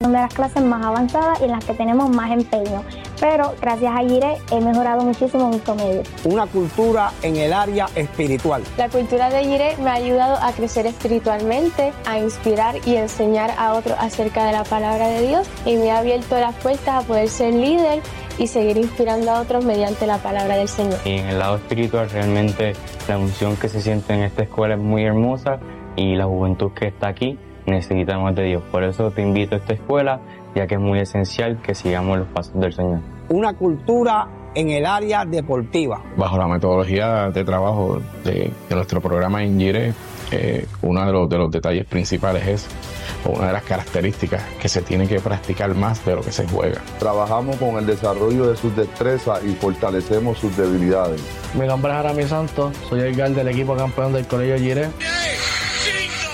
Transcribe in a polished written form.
Son de las clases más avanzadas y en las que tenemos más empeño. Pero gracias a Jiré he mejorado muchísimo mi promedio. Una cultura en el área espiritual. La cultura de Jiré me ha ayudado a crecer espiritualmente, a inspirar y enseñar a otros acerca de la palabra de Dios y me ha abierto las puertas a poder ser líder y seguir inspirando a otros mediante la palabra del Señor. Y en el lado espiritual realmente la unción que se siente en esta escuela es muy hermosa y la juventud que está aquí necesita más de Dios. Por eso te invito a esta escuela, ya que es muy esencial que sigamos los pasos del Señor. Una cultura en el área deportiva. Bajo la metodología de trabajo de nuestro programa en Jiré, uno de los detalles principales es, una de las características, que se tiene que practicar más de lo que se juega. Trabajamos con el desarrollo de sus destrezas y fortalecemos sus debilidades. Mi nombre es Aramis Santos, soy el guard del equipo campeón del Colegio Jiré.